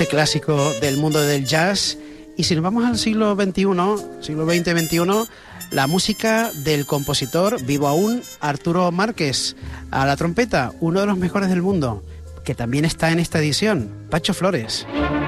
ese clásico del mundo del jazz. Y si nos vamos al siglo XXI, siglo XX-XXI, la música del compositor vivo aún, Arturo Márquez, a la trompeta, uno de los mejores del mundo, que también está en esta edición, Pacho Flores.